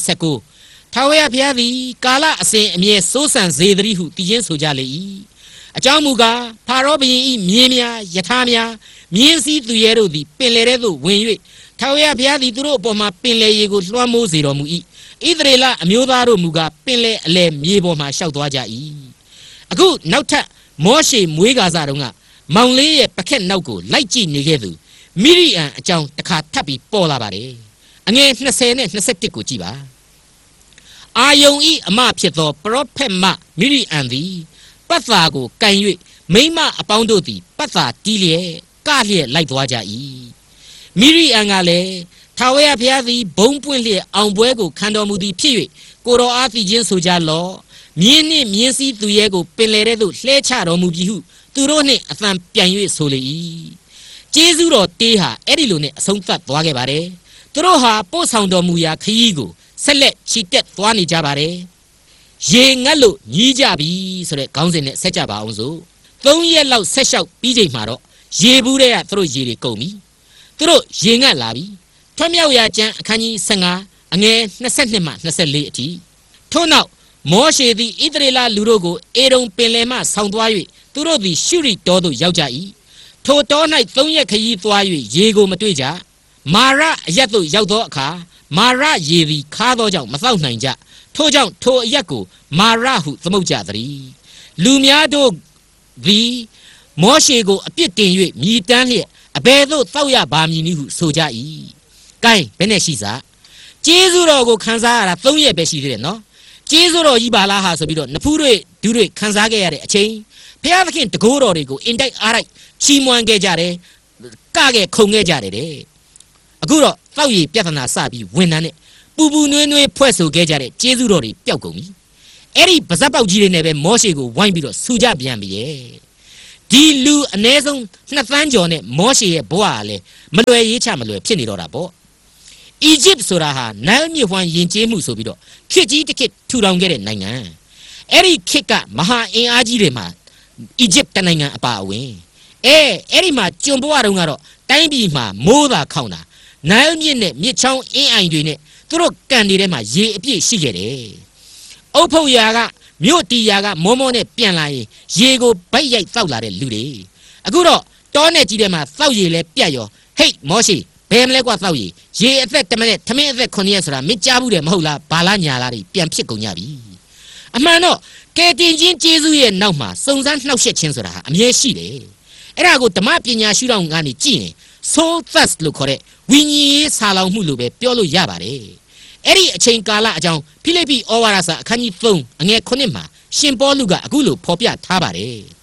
18-19ထာဝရဘုရားသည်ကာလအစဉ်အမြဲစိုးစံစေတည်းဟုတည်ခြင်းဆိုကြလေ၏အကြောင်းမူကားဖာရောဘုရင်၏မြင်းများယထာများမြင်းစည်းသူရဲတို့သည်ပင်လယ်ထဲသို့ဝင်၍ထာဝရဘုရားသည်သူတို့အပေါ်မှာပင်လယ်ရေကိုလွှမ်းမိုးစေတော်မူ၏ဣသရေလအမျိုးသားတို့မူကားပင်လယ်အလယ်မြေပေါ်မှာရှောက်သွားကြ၏အခုနောက်ထပ်မောရှေမွေးကားစားတုန်းကမောင်လေးရဲ့ပခက်နောက်ကိုလိုက်ကြည့်နေခဲ့သူမိရိယံအကြောင်းတစ်ခါထပ်ပြီးပေါ်လာပါတယ်အငယ်20နဲ့21ကိုကြည့်ပါအာယုန်ဤအမဖြစ်သောပရောဖက်မမိရိယံသည်ပတ်သာကိုကန်၍မိမအပေါင်းတို့သည်ပတ်သာတီးလျက်ကလျက်လိုက်သွားကြ၏မိရိယံကလည်းထာဝရဘုရားသည်ဘုံပွင့်လျက်အောင်ပွဲကိုခံတော်မူသည်ဖြစ်၍ကိုတော်အားသိခြင်းဆိုကြလော့မြင်းနှင့်မြင်းစည်းသူရဲကိုပင်လယ်ထဲသို့လှဲချတော်မူပြီဟုသူတို့နှင့်အသံပြန်၍ဆိုလေ၏ကျေးဇူးတော်တေးဟာအဲ့ဒီလိုနဲ့အဆုံးသတ်သွားခဲ့ပါတယ်သူတို့ဟာပို့ဆောင်တော်မူရာခရီးကိုဆက်လက်ချီတက်သွားနေကြပါတယ်ရေငတ်လို့ညီးကြပြီဆိုတဲ့ခေါင်းစဉ်နဲ့ဆက်ကြပါအောင်စို့3ရက်လောက်ဆက်လျှောက်ပြီးချိန်မှာတော့ရေဘူးတဲ့ကသူတို့ရေတွေကုန်ပြီသူတို့ရေငတ်လာပြီထွတ်မြောက်ရာကျမ်းအခန်းကြီး15အငယ်22မှ24အထိထို့နောက်မောရှေသည်ဣသရေလလူတို့ကိုအေရုံပင်လယ်မှဆောင်းသွား၍သူတို့သည်ရှုရိတောသို့ရောက်ကြ၏ထိုတော၌3ရက်ခရီးသွား၍ရေကိုမတွေ့ကြမာရအရက်သို့ရောက်သောအခါမာရရေသည်ခါသောကြောင့်မသောက်နိုင်ကြထို့ကြောင့်ထိုအရက်ကိုမာရဟုသမုတ်ကြသည်လူများတို့သည်မောရှေကိုအပြစ်တင်၍မြည်တမ်းလျက်အဘယ်သို့သောက်ရပါမည်နည်းဟုဆိုကြ၏ကဲဘယ်နဲ့ရှိစားကျေးဇူးတော်ကိုခံစားရတာ3ရက်ပဲရှိသေးတယ်နော်ကျေးဇူးတော်ကြီးပါလားဟာဆိုပြီးတော့နဖူးတွေဒူးတွေခံစားခဲ့ရတဲ့အချိန်ဘုရားသခင်တကိုးတော်တွေကိုအင်တိုက်အားတိုက်ချီးမွမ်းခဲ့ကြတယ်ကခဲ့ခုံခဲ့ကြတယ်တဲ့အခုတော့တောက်ရည်ပြဿနာစပြီးဝင်တန်းနဲ့ပူပူနွေးနွေးဖွဲ့ဆိုခဲ့ကြတဲ့ကျေးဇူးတော်တွေပျောက်ကုန်ပြီအဲ့ဒီပါဇက်ပေါက်ကြီးတွေနဲ့ပဲမောရှေကိုဝိုင်းပြီးတော့ဆူကြပြန်ပြီရဲ့ဒီလူအ ਨੇ ဆုံး2သန်းကျော်နဲ့မောရှေရဲ့ဘဝကလည်းမလွယ်ရေးချမလွယ်ဖြစ်နေတော့တာပေါ့အီဂျစ်ဆိုတာဟာနိုင်မြစ်ဝှမ်းယဉ်ကျေးမှုဆိုပြီးတော့ခေတ်ကြီးတစ်ခေတ်ထူထောင်ခဲ့တဲ့နိုင်ငံအဲ့ဒီခေတ်ကမဟာအင်အားကြီးတွေမှာအီဂျစ်တနိုင်ငံအပါအဝင်အဲ့ဒီမှာကျွန်ဘဝတုန်းကတော့တိုင်းပြည်မှာမိုးသာခေါင်တာနိုင်မြစ်နဲ့မြစ်ချောင်းအင်းအိုင်တွေနဲ့သူတို့ကန်တွေထဲမှာရေအပြည့်ရှိခဲ့တယ်အုပ်ဖုတ်ရာကမြို့တီရာကမောမောနဲ့ပြန်လာရင်ရေကိုဗိုက်ရိုက်သောက်လာတဲ့လူတွေအခုတော့တောနဲ့ကြီးထဲမှာသောက်ရေလဲပြတ်ရောဟိတ်မောရှိဘယ်မလဲကွာသောက်ရေအသက်တမနဲ့ထမင်းအသက်9ရက်ဆိုတာမကြားဘူးတယ်မဟုတ်လားဘာလားညာလားတွေပြန်ဖြစ်ကုန်ကြပြီအမှန်တော့ကဲတင်ချင်းကျေးဇူးရဲ့နောက်မှာစုံစမ်းနှောက်ယှက်ခြင်းဆိုတာအမြဲရှိတယ်အဲ့ဒါကိုဓမ္မပညာရှုထောင့်ကနေကြည့်ရင် soul thirst လို့ခေါ်တဲ့ဝိညာဉ်ရေးဆာလောင်မှုလို့ပဲပြောလို့ရပါတယ်အဲ့ဒီအချိန်ကာလအကြောင်းဖိလိပ္ပိဩဝါဒစာအခန်းကြီး3အငယ်9မှာရှင်ပေါလုကအခုလိုဖော်ပြထားပါတယ်သိ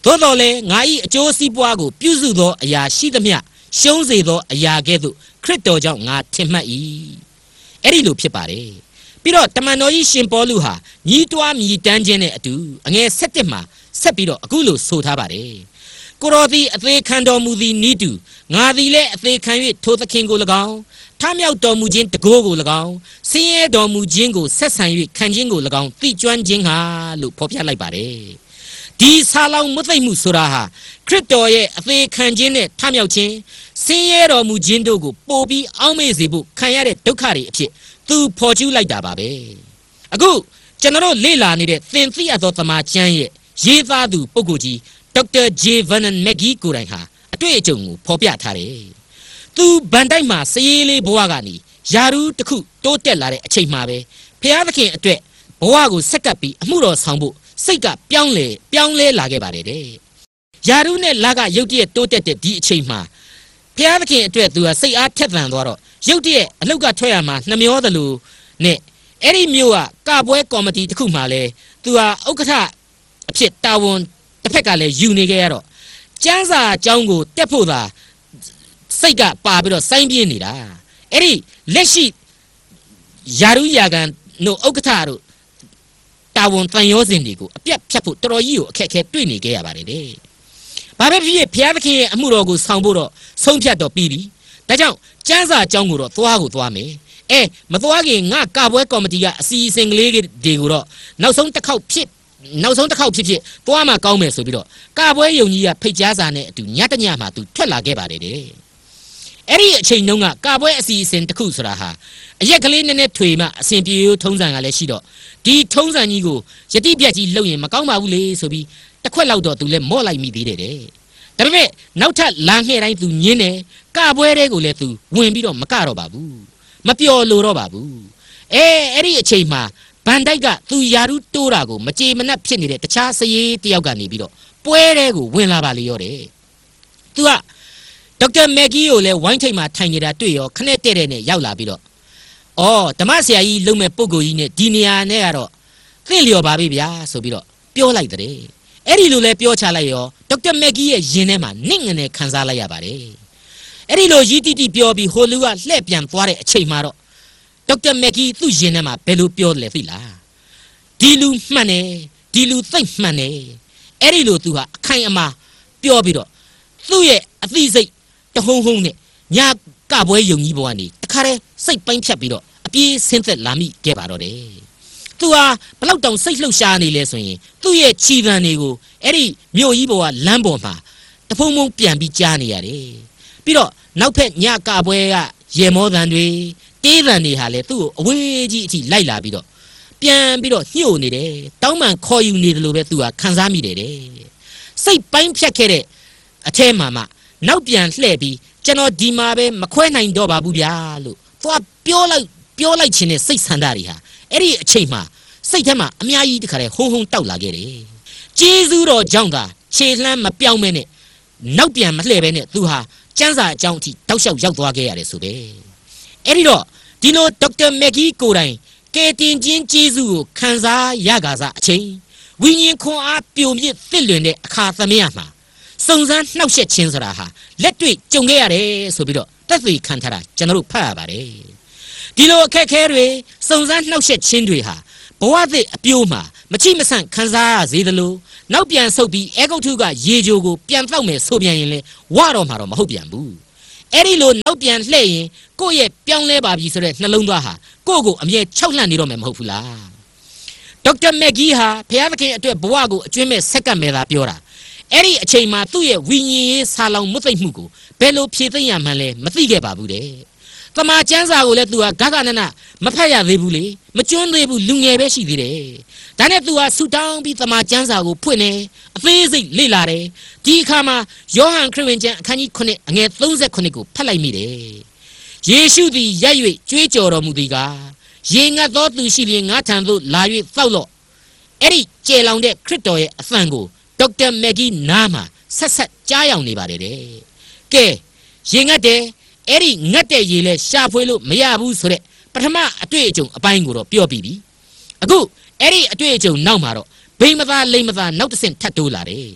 သို့တော်လည်းငါ၏အကျိုးစီးပွားကိုပြုစုသောအရာရှိသမျှရှုံးစေသောအရာကဲ့သို့ခရစ်တော်ကြောင့်ငါထင်မှတ်၏အဲ့ဒီလိုဖြစ်ပါတယ်ပြီးတော့တမန်တော်ကြီးရှင်ပေါလုဟာညီးတွားမြည်တမ်းခြင်းနဲ့အတူအငယ်7မှာဆက်ပြီးတော့အခုလိုဆိုထားပါတယ်ကိုရောသည်အသေးခံတော်မူသည်နီးတူငါသည်လည်းအသေးခံ၍ထိုသခင်ကို၎င်းထမြောက်တော်မူခြင်းတကိုးကို၎င်းဆင်းရဲတော်မူခြင်းကိုဆက်ဆံ၍ခံခြင်းကို၎င်းသိကျွမ်းခြင်းဟာလို့ဖော်ပြလိုက်ပါတယ်ဒီဆာလောင်မသိမှုဆိုတာဟာခရစ်တော်ရဲ့အသေးခံခြင်းနဲ့ထမြောက်ခြင်းဆင်းရဲတော်မူခြင်းတို့ကိုပို့ပြီးအောက်မေ့စေဖို့ခံရတဲ့ဒုက္ခတွေအဖြစ်သူဖော်ကျူးလိုက်တာပါပဲအခုကျွန်တော်တို့လေ့လာနေတဲ့သင်သိရသောသမာကျမ်းရဲ့ရေးသားသူပုဂ္ဂိုလ်ကြီးဒေါက်တာဂျေဗန်နန်မက်ဂီကိုယ်တိုင်ဟာအတွေ့အကြုံကိုဖော်ပြထားတယ်သူဗန်တိုက်မှာစရေးလေးဘဝကနေယာရူးတစ်ခုတိုးတက်လာတဲ့အချိန်မှာပဲဖျားသခင်အတွက်ဘဝကိုဆက်ကပ်ပြီးအမှုတော်ဆောင်ဖို့စိတ်ကပြောင်းလဲလာခဲ့ပါတယ်တဲ့ယာရူးနဲ့လာကရုတ်တရက်တိုးတက်တဲ့ဒီအချိန်မှာဖျားသခင်အတွက်သူကစိတ်အားထက်သန်သွားတော့ရုတ်တရက်အလုတ်ကထွက်ရမှာနှမျောသလိုနဲ့အဲ့ဒီမျိုးကပွဲကော်မတီတစ်ခုမှလဲသူကဥက္ကဋ္ဌအဖြစ်တာဝန်တစ်ဖက်ကလည်းယူနေခဲ့ရတော့ကျန်းစာအကြောင်းကိုတက်ဖို့သာစိတ်ကပါပြီးတော့စိုင်းပြင်းနေတာအဲ့ဒီလက်ရှိယာရုယာကန်တို့ဥက္ကဋ္ဌတို့တာဝန်တန်ရောစင်တွေကိုအပြတ်ဖြတ်ဖို့တော်တော်ကြီးကိုအခက်အခဲတွေ့နေခဲ့ရပါတယ်တဲ့ဘာပဲဖြစ်ဖြစ်ဘုရားသခင်ရဲ့အမှုတော်ကိုဆောင်ဖို့တော့ဆုံးဖြတ်တော့ပြီးပြီဒါကြောင့်ကျန်းစာအကြောင်းကိုတော့သွားမယ်မသွားခင်ငါကပွဲကော်မတီကအစီအစဉ်ကလေးတွေကိုတော့နောက်ဆုံးတစ်ခေါက်ဖြစ်သွားမှကောင်းမယ်ဆိုပြီးတော့ကပွဲယုံကြီးကဖိတ်ကြားစာနဲ့အတူညတညမှာသူထွက်လာခဲ့ပါတယ်တဲ့အဲ့ဒီအချိန်တုန်းကကပွဲအစီအစဉ်တစ်ခုဆိုတာဟာအရက်ကလေးနည်းနည်းထွေမှအစဉ်ပြေထုံးစံကလည်းရှိတော့ဒီထုံးစံကြီးကိုယတိပြက်ကြီးလှုပ်ရင်မကောင်းပါဘူးလေဆိုပြီးတစ်ခွက်လောက်တော့သူလည်းမော့လိုက်မိသေးတယ်တဲ့ဒါပေမဲ့နောက်ထပ်လာငှဲ့တိုင်းသူညင်းတယ်ကပွဲတွေကိုလည်းသူဝင်ပြီးတော့မကတော့ပါဘူးမပျော်လို့တော့ပါဘူးအဲ့ဒီအချိန်မှာဗန်တိုက် ကသူယာရုတိုးတာကိုမကြေမနက်ဖြစ်နေတဲ့တခြားစရေးတယောက်ကနေပြီးတော့ပွဲတဲ့ကိုဝင်လာပါလေရောတဲ့သူကဒေါက်တာမက်ဂီကိုလည်းဝိုင်းထိပ်မှာထိုင်နေတာတွေ့ရောခနဲ့တဲ့နဲ့ရောက်လာပြီးတော့ဓမ္မဆရာကြီးလုံမဲ့ပုဂ္ဂိုလ်ကြီးနဲ့ဒီနေရာနဲ့ကတော့သင့်လျော်ပါပြီဗျာဆိုပြီးတော့ပြောလိုက်တဲ့အဲ့ဒီလိုလဲပြောချလိုက်ရောဒေါက်တာမက်ဂီရဲ့ရင်ထဲမှာနင့်ငနဲ့ခံစားလိုက်ရပါတယ်အဲ့ဒီလိုရီတီတီပြောပြီးဟိုလူကလှည့်ပြန်သွားတဲ့အချိန်မှာတော့ဒေါက်တာမက်ဂီသူ့ရင်ထဲမှာဘယ်လိုပြောလဲသိလားဒီလူမှန်တယ်ဒီလူသိပ်မှန်တယ်အဲ့ဒီလိုသူဟာအခိုင်အမာပြောပြီးတော့သူ့ရဲ့အသိစိတ်တဟုံဟုံနဲ့ညာကပွဲယုံကြီးဘဝနေတခါတည်းစိတ်ပိုင်းဖြတ်ပြီးတော့အပြေးဆင်းသက်လာမိခဲ့ပါတော့တယ်သူဟာဘလောက်တောင်စိတ်လှုပ်ရှားနေလဲဆိုရင်သူ့ရဲ့ခြီးပံတွေကိုအဲ့ဒီမြို့ကြီးဘဝလမ်းပေါ်မှာတဖုံဖုံပြန်ပြီးကြားနေရတယ်ပြီးတော့နောက်ဖက်ညကပွဲကရေမောသံတွေတေးသံတွေဟာလေသူ့ကိုအဝေးကြီးအထိလိုက်လာပြီးတော့ပြန်ပြီးတော့ညှို့နေတယ်တောင်းပန်ခေါ်ယူနေတယ်လို့ပဲသူကခံစားမိတယ်တဲ့စိတ်ပိုင်းဖြတ်ခဲ့တဲ့အထဲမှာမှနောက်ပြန်လှည့်ပြီးကျွန်တော်ဒီမှာပဲမခွဲနိုင်တော့ပါဘူးဗျာလို့သွားပြောလိုက်ခြင်းနဲ့စိတ်ဆန္ဒတွေဟာအဲ့ဒီအချိန်မှာစိတ်ထဲမှာအများကြီးတခါတည်းဟုံတောက်လာခဲ့တယ်ကျေးဇူးတော်ကြောင့်သာခြေလှမ်းမပြောင်းမဲနဲ့နောက်ပြန်မလှည့်ပဲနဲ့သူဟာကျန်းစာအကြောင်းအထိတောက်လျှောက်ရောက်သွားခဲ့ရတယ်ဆိုပဲအဲ့ဒီတော့ဒီလိုဒေါက်တာမက်ဂီကိုတိုင်ကဲတင်ချင်းကျေးဇူးကိုခံစားရကားစားအချိန်ဝိညာဉ်ခွန်အားပြိုမြစ်သစ်လွင်တဲ့အခါသမယမှာစုံစမ်းနှောက်ယှက်ခြင်းဆိုတာဟာလက်တွေ့ကြုံခဲ့ရတယ်ဆိုပြီးတော့သက်သေခံထားတာကျွန်တော်တို့ဖတ်ရပါတယ်ဒီလိုအခက်အခဲတွေစုံစမ်းနှောက်ယှက်ခြင်းတွေဟာဘဝသစ်အပြိုးမှာမချိမဆန့်ခံစားရစေသလိုနောက်ပြန်ဆုတ်ပြီးအေဂုတ်ထုကရေကြိုကိုပြန်တောက်မယ်ဆိုပြန်ရင်လေဝတော့မှာတော့မဟုတ်ပြန်ဘူးအဲ့ဒီလိုနောက်ပြန်လှည့်ရင်ကိုယ့်ရဲ့ပြောင်းလဲပါပြီဆိုတဲ့နှလုံးသားဟာကိုယ့်ကိုအမြဲခြောက်လှန့်နေတော့မယ်မဟုတ်ဘူးလားဒေါက်တာမက်ဂီဟာဘုရားသခင်အတွက်ဘဝကိုအကျွမ်းမဲ့ဆက်ကပ်မဲ့သာပြောတာအဲ့ဒီအချိန်မှာသူ့ရဲ့ဝိညာဉ်ရေးဆာလောင်မသိမ့်မှုကိုဘယ်လိုဖြည့်သိမ့်ရမှန်းလဲမသိခဲ့ပါဘူးတဲ့တမန်ကျမ်းစာကိုလည်းသူကဂဂနနမဖတ်ရသေးဘူးလေမကျွမ်းသေးဘူးလူငယ်ပဲရှိသေးတယ်ဒါနဲ့သူကဆူတောင်းပြီးတမန်ကျမ်းစာကိုဖွင့်နေအသေးစိတ်လေ့လာတယ်ဒီအခါမှာယောဟန်ခရစ်ဝင်ကျမ်းအခန်းကြီး9အငယ်39ကိုဖတ်လိုက်မိတယ်ယေရှုသည်ရက်၍ကြွေးကြော်တော်မူသည်ကားရေငတ်သောသူရှိလျင်ငါထံသို့လာ၍သောက်လော့အဲ့ဒီကျေလောင်တဲ့ခရစ်တော်ရဲ့အသံကိုဒေါက်တာမက်ဂီနားမှာဆက်ကြားရောက်နေပါတယ်တဲ့ကဲရေငတ်တယ်အဲ့ဒီငတ်တဲ့ရေလဲရှာဖွေလို့မရဘူးဆိုတဲ့ပထမအတွေ့အကြုံအပိုင်းကိုတော့ပြောပြီးပြီအခုအဲ့ဒီအတွေ့အကြုံနောက်မှာတော့ဘိမသားလိမ္မသားနောက်တစ်ဆင့်ထပ်တိုးလာတယ်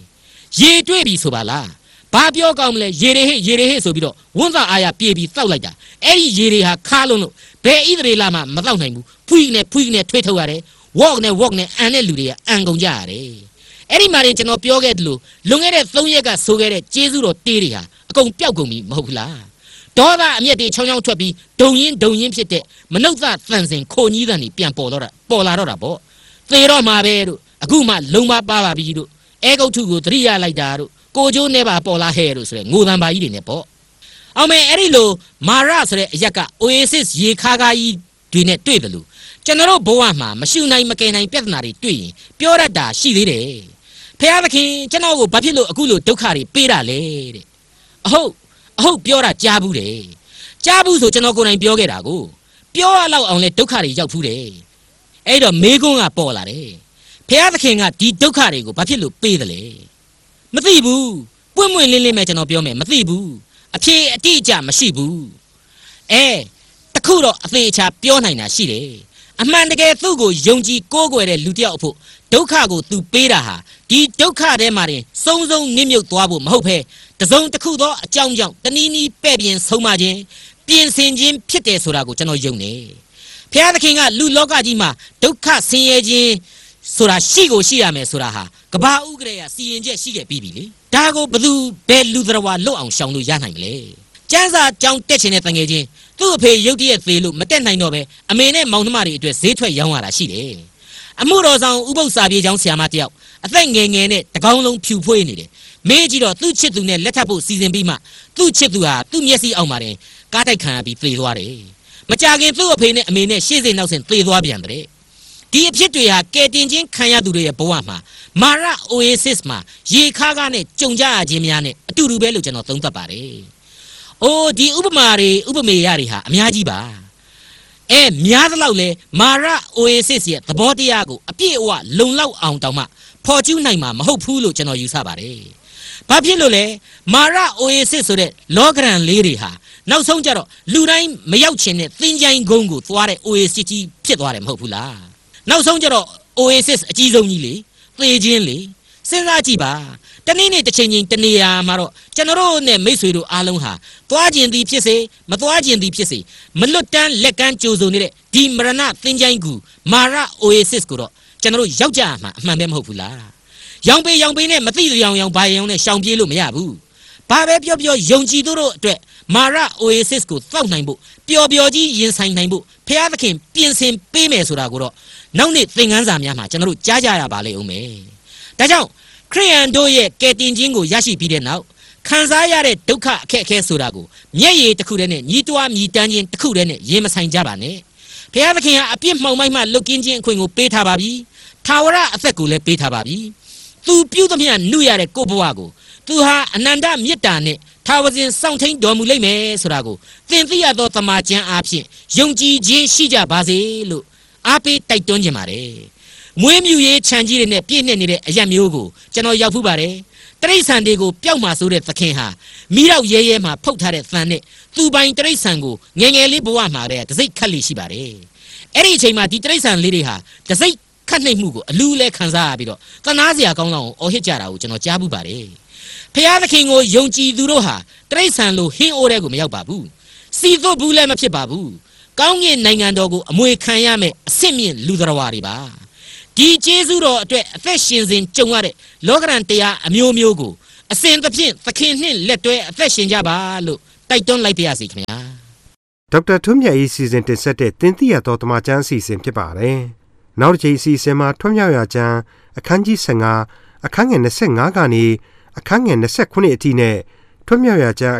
ရေတွေ့ပြီဆိုပါလားဘာပြောကောင်းမလဲရေတွေဟဲ့ဆိုပြီးတော့ဝန်းစာအားရပြေးပြီးတောက်လိုက်တာအဲ့ဒီရေတွေဟာခါလုံးလို့ဘယ်ဣသရေလမှမတောက်နိုင်ဘူးဖွိနဲ့ထွေးထုတ်ရတယ်ဝေါ့နဲ့အန်တဲ့လူတွေကအန်ကုန်ကြရတယ်အဲ့ဒီမှာရင်ကျွန်တော်ပြောခဲ့တယ်လို့လွန်ခဲ့တဲ့3ရက်ကဆိုခဲ့တဲ့ကျေးဇူးတော်တေးတွေဟာအကုန်ပျောက်ကုန်ပြီမဟုတ်ဘူးလားဒေါသအမျက်တွေချောင်းထွက်ပြီးဒုံရင်ဖြစ်တဲ့မနှုတ်သသန့်စင်ခိုကြီးတန်တွေပြန်ပေါ်လာတော့တာပေါ့သေတော့မှာပဲတို့အခုမှလုံမပါပြီတို့အဲဂုတ်ထုကိုသတိရလိုက်တာတို့ကိုကျိုးနဲ့ပါပေါ်လာဟဲ့တို့ဆိုတဲ့ငိုတန်ပါကြီးတွေနဲ့ပေါ့အောင်မဲအဲ့ဒီလိုမာရဆိုတဲ့အရက်က Oasis ရေခါကြီးတွေနဲ့တွေ့တယ်လို့ကျွန်တော်ဘဝမှာမရှိနိုင်မကယ်နိုင်ပြဿနာတွေတွေ့ရင်ပြောရတာရှိသေးတယ်ဖခင်သခင်ကျွန်တော်ကိုဘာဖြစ်လို့အခုလိုဒုက္ခတွေပေးတာလဲတဲ့အဟုတ်ပြောတာကြားဘူးတယ်ကြားဘူးဆိုကျွန်တော်ကိုယ်တိုင်ပြောခဲ့တာကိုပြောရလောက်အောင်လဲဒုက္ခတွေရောက်ဘူးတယ်အဲ့တော့မေကွန်းကပေါ်လာတယ်ဖခင်သခင်ကဒီဒုက္ခတွေကိုဘာဖြစ်လို့ပေးတယ်လဲမသိဘူးပွင့်လင်းမဲ့ကျွန်တော်ပြောမယ်မသိဘူးအဖြေအတိအကျမရှိဘူးတခုတော့အသေးချာပြောနိုင်တာရှိတယ်အမှန်တကယ်သူ့ကိုယုံကြည်ကိုးကွယ်တဲ့လူတစ်ယောက်အဖို့ဒုက္ခကိုသူပေးတာဟာဒီဒုက္ခထဲမှာတင်စုံနစ်မြုပ်သွားဖို့မဟုတ်ဘဲတစုံတစ်ခုသောအကြောင်းကြောင့်တနည်းနည်းပဲ့ပြင်ဆုံးမခြင်းပြင်ဆင်ခြင်းဖြစ်တယ်ဆိုတာကိုကျွန်တော်ယုံတယ်ဖခင်သခင်ကလူလောကကြီးမှာဒုက္ခဆင်းရဲခြင်းဆိုတာရှိရမယ်ဆိုတာဟာကဘာဥကရေရစီရင်ချက်ရှိခဲ့ပြီးပြီလေဒါကိုဘယ်လူတော်ဝါလွတ်အောင်ရှောင်လို့ရနိုင်မလဲကျန်းစာကြောင်းတက်ချင်တဲ့တငယ်ချင်းသူ့အဖေရုတ်တရက်သေးလို့မတက်နိုင်တော့ပဲအမေနဲ့မောင်နှမတွေအတွက်ဈေးထွက်ရောင်းရတာရှိတယ်အမှုတော်ဆောင်ဥပုသ္စာပြေကျောင်းဆရာမတယောက်အသက်ငယ်နဲ့တကောင်းလုံးဖြူဖွေးနေတယ်မေးကြည့်တော့သူ့ချစ်သူနဲ့လက်ထပ်ဖို့စီစဉ်ပြီးမှသူ့ချစ်သူဟာသူ့မျက်စိအောက်မှာတင်ကားတိုက်ခံရပြီးသေသွားတယ်မကြခင်သူ့အဖေနဲ့အမေနဲ့ရှေ့စိနောက်ဆင်သေသွားပြန်တယ်ဒီအဖြစ်တွေဟာကဲတင်ချင်းခံရသူတွေရဲ့ဘဝမှာမာရ Oasis မှာရေခါးကားနဲ့ကြုံကြရခြင်းများနဲ့အတူတူပဲလို့ကျွန်တော်သုံးသပ်ပါတယ်။အိုးဒီဥပမေယတွေဟာအများကြီးပါ။များသလောက်လဲမာရ Oasis ရဲ့သဘောတရားကိုအပြည့်အဝလုံလောက်အောင်တောင်မှဖော်ကျူးနိုင်မှာမဟုတ်ဘူးလို့ကျွန်တော်ယူဆပါတယ်။ဘာဖြစ်လို့လဲမာရ Oasis ဆိုတဲ့လောကရန်လေးတွေဟာနောက်ဆုံးကျတော့လူတိုင်းမရောက်ချင်တဲ့သင်္ချိုင်းကုန်းကိုသွားတဲ့ Oasis ကြီးဖြစ်သွားတယ်မဟုတ်ဘူးလား။နောက်ဆုံးကျတော့ Oasis အကြီးဆုံးကြီးလေသေခြင်းလေစဉ်းစားကြည့်ပါတနေ့နေ့တစ်ချိန်ချင်းတနေရာမှာတော့ကျွန်တော်တို့နဲ့မိတ်ဆွေတို့အားလုံးဟာသွားခြင်းသည်ဖြစ်စေမသွားခြင်းသည်ဖြစ်စေမလွတ်တမ်းလက်ကမ်းကြိုးစုံနေတဲ့ဒီမရဏသင်္ချိုင်းကူမာရ Oasis ကိုတော့ကျွန်တော်တို့ရောက်ကြမှာအမှန်ပဲမဟုတ်ဘူးလားရောင်ပေးနဲ့မသိသူရောင်ဘာရောင်နဲ့ရှောင်ပြေးလို့မရဘူးဘာပဲပြောယုံကြည်သူတို့အတွက်မာရ Oasis ကိုသောက်နိုင်ဖို့ပျော်ကြီးရင်ဆိုင်နိုင်ဖို့ဖခင်သခင်ပြင်ဆင်ပေးမယ်ဆိုတာကိုတော့နောက်နေ့သင်ခန်းစာများမှာကျွန်တော်တို့ကြားကြရပါလိမ့်ဦးမယ်ဒါကြောင့်ခရိယန်တို့ရဲ့ကယ်တင်ခြင်းကိုရရှိပြီးတဲ့နောက်ခံစားရတဲ့ဒုက္ခအခက်အခဲဆိုတာကိုမျက်ရည်တစ်ခုတည်းနဲ့ညီးတွားမြည်တမ်းခြင်းတစ်ခုတည်းနဲ့ရင်မဆိုင်ကြပါနဲ့ဘုရားသခင်ဟာအပြစ်မှောင်မိုက်မှလွတ်ကင်းခြင်းအခွင့်ကိုပေးထားပါပြီထာဝရအသက်ကိုလည်းပေးထားပါပြီသူပြုသမျှနှုတ်ရတဲ့ကိုယ့်ဘဝကိုသူဟာအနန္တမေတ္တာနဲ့ထာဝစဉ်စောင့်ထိန်တော်မူလိမ့်မယ်ဆိုတာကိုသင်သိရသောတမန်ကျမ်းအားဖြင့်ယုံကြည်ခြင်းရှိကြပါစေလို့အားပေးတိုက်တွန်းခြင်းပါတယ်မွေးမြူရေးခြံကြီးတွေနဲ့ပြည့်နှက်နေတဲ့အရက်မျိုးကိုကျွန်တော်ရောက်ဖူးပါတယ်တရိษံတွေကိုပျောက်မှာဆိုတဲ့သခင်ဟာမိရောက်ရဲမှာဖုတ်ထားတဲ့သံနဲ့သူပိုင်တရိษံကိုငယ်လေးဘဝမှာတည်းတစိတ်ခတ်လိရှိပါတယ်အဲ့ဒီအချိန်မှာဒီတရိษံလေးတွေဟာတစိတ်ခတ်နှိမ့်မှုကိုအလူးလဲခံစားရပြီးတော့သနာစရာကောင်းအောင်အော်ဟစ်ကြတာကိုကျွန်တော်ကြားဖူးပါတယ်ဖခင်သခင်ကိုယုံကြည်သူတို့ဟာတရိษံလိုဟင်းအိုးတဲ့ကိုမရောက်ပါဘူးစီသွတ်ဘူးလည်းမဖြစ်ပါဘူးကောင်းကင်နိုင်ငံတော်ကိုအမွေခံရမယ်အစစ်မြင့်လူတော်ဝါတွေပါဒီကျေးဇူးတော်အတွက်အသက်ရှင်စဉ်ကြုံရတဲ့လောကရန်တရားအမျိုးမျိုးကိုအစဉ်သဖြင့်သခင်နှင့်လက်တွဲအသက်ရှင်ကြပါလို့တိုက်တွန်းလိုက်ပါရစေခင်ဗျာဒေါက်တာထွန်းမြတ်၏စီစဉ်တင်ဆက်တဲ့သင်သိရသောတမန်ကျမ်းအစီအစဉ်ဖြစ်ပါတယ်နောက်တစ်ချိန်အစီအစဉ်မှာထွန်းမြောက်ရာကျမ်းအခန်းကြီး15အခန်းငယ်25ကနေအခန်းငယ်29အထိနဲ့ထွန်းမြောက်ရာကျမ်း